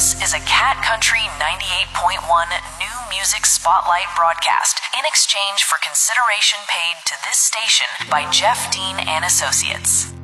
This is a Cat Country 98.1 New Music Spotlight broadcast in exchange for consideration paid to this station by Jeff Dean and Associates.